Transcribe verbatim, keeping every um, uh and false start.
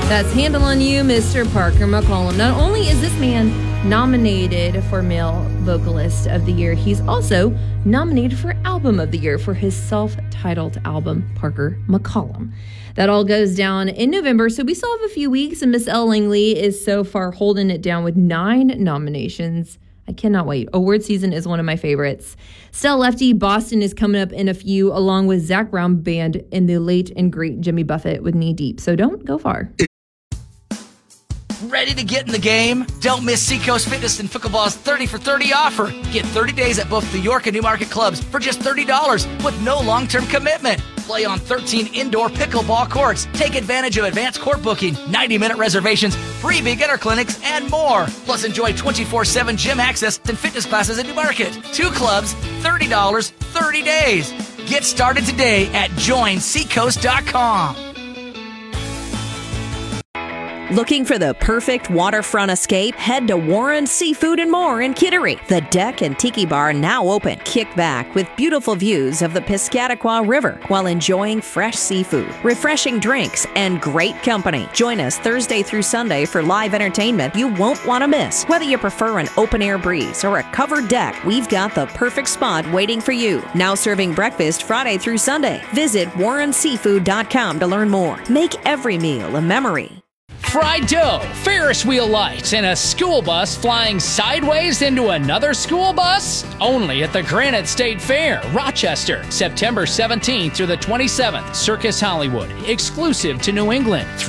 That's Handle on You, Mister Parker McCollum. Not only is this man nominated for Male Vocalist of the Year, he's also nominated for Album of the Year for his self-titled album, Parker McCollum. That all goes down in November, so we still have a few weeks, and Miss Elle Langley is so far holding it down with nine nominations. I cannot wait. Award season is one of my favorites. Stell Lefty, Boston is coming up in a few, along with Zach Brown Band and the late and great Jimmy Buffett with Knee Deep. So don't go far. Ready to get in the game? Don't miss Seacoast Fitness and Pickleball's thirty for thirty offer. Get thirty days at both the York and Newmarket clubs for just thirty dollars with no long-term commitment. Play on thirteen indoor pickleball courts. Take advantage of advanced court booking, ninety-minute reservations, free beginner clinics, and more. Plus, enjoy twenty-four seven gym access and fitness classes at Newmarket. Two clubs, thirty dollars, thirty days. Get started today at join seacoast dot com. Looking for the perfect waterfront escape? Head to Warren Seafood and More in Kittery. The deck and tiki bar now open. Kick back with beautiful views of the Piscataqua River while enjoying fresh seafood, refreshing drinks, and great company. Join us Thursday through Sunday for live entertainment you won't want to miss. Whether you prefer an open-air breeze or a covered deck, we've got the perfect spot waiting for you. Now serving breakfast Friday through Sunday. Visit warren seafood dot com to learn more. Make every meal a memory. Fried dough, Ferris wheel lights, and a school bus flying sideways into another school bus? Only at the Granite State Fair, Rochester, September seventeenth through the twenty-seventh. Circus Hollywood, exclusive to New England.